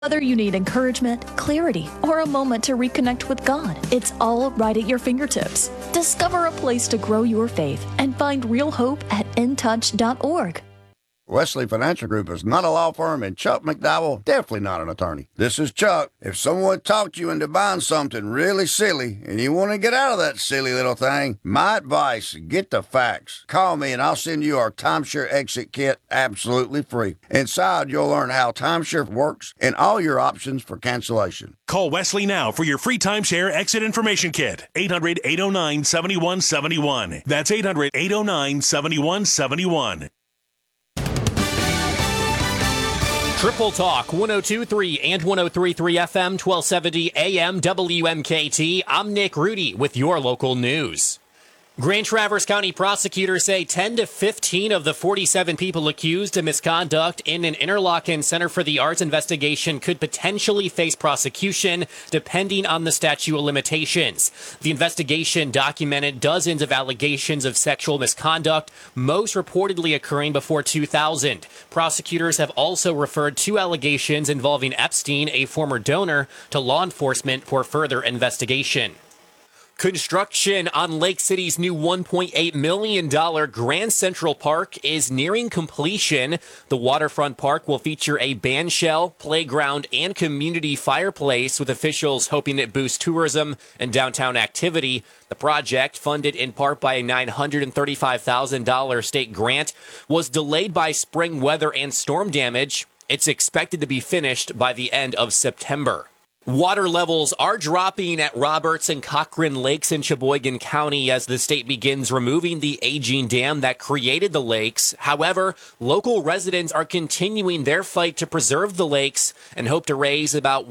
Whether you need encouragement, clarity, or a moment to reconnect with God, it's all right at your fingertips. Discover a place to grow your faith and find real hope at intouch.org. Wesley Financial Group is not a law firm, and Chuck McDowell definitely not an attorney. This is Chuck. If someone talked you into buying something really silly and you want to get out of that silly little thing, my advice, get the facts. Call me and I'll send you our timeshare exit kit absolutely free. Inside, you'll learn how timeshare works and all your options for cancellation. Call Wesley now for your free timeshare exit information kit. 800-809-7171. That's 800-809-7171. Triple Talk 102.3 and 103.3 FM, 1270 AM WMKT. I'm Nick Rudy with your local news. Grand Traverse County prosecutors say 10 to 15 of the 47 people accused of misconduct in an Interlochen Center for the Arts investigation could potentially face prosecution depending on the statute of limitations. The investigation documented dozens of allegations of sexual misconduct, most reportedly occurring before 2000. Prosecutors have also referred 2 allegations involving Epstein, a former donor, to law enforcement for further investigation. Construction on Lake City's new $1.8 million Grand Central Park is nearing completion. The waterfront park will feature a bandshell, playground, and community fireplace, with officials hoping it boosts tourism and downtown activity. The project, funded in part by a $935,000 state grant, was delayed by spring weather and storm damage. It's expected to be finished by the end of September. Water levels are dropping at Roberts and Cochrane Lakes in Sheboygan County as the state begins removing the aging dam that created the lakes. However, local residents are continuing their fight to preserve the lakes and hope to raise about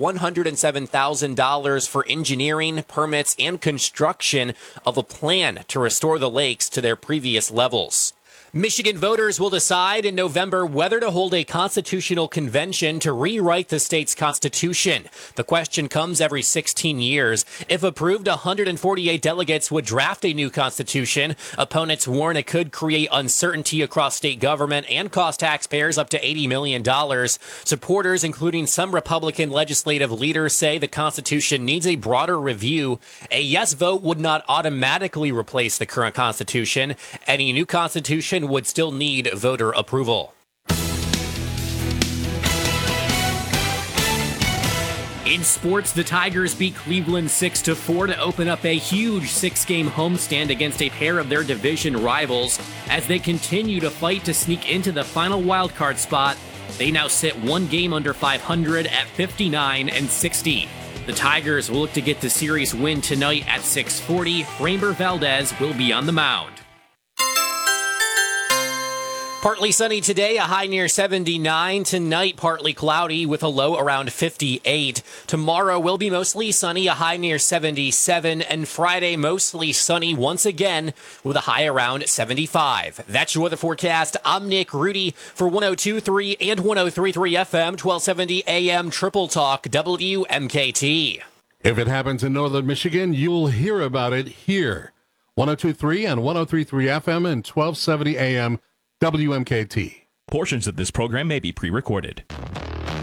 $107,000 for engineering, permits, and construction of a plan to restore the lakes to their previous levels. Michigan voters will decide in November whether to hold a constitutional convention to rewrite the state's constitution. The question comes every 16 years. If approved, 148 delegates would draft a new constitution. Opponents warn it could create uncertainty across state government and cost taxpayers up to $80 million. Supporters, including some Republican legislative leaders, say the Constitution needs a broader review. A yes vote would not automatically replace the current Constitution. Any new Constitution would still need voter approval. In sports, the Tigers beat Cleveland 6-4 to open up a huge 6-game homestand against a pair of their division rivals. As they continue to fight to sneak into the final wildcard spot, they now sit 1 game under 500 at 59-60. The Tigers will look to get the series win tonight at 6:40. Framber Valdez will be on the mound. Partly sunny today, a high near 79. Tonight, partly cloudy with a low around 58. Tomorrow will be mostly sunny, a high near 77. And Friday, mostly sunny once again with a high around 75. That's your weather forecast. I'm Nick Rudy for 102.3 and 103.3 FM, 1270 AM Triple Talk WMKT. If it happens in northern Michigan, you'll hear about it here. 102.3 and 103.3 FM and 1270 AM WMKT. Portions of this program may be pre-recorded.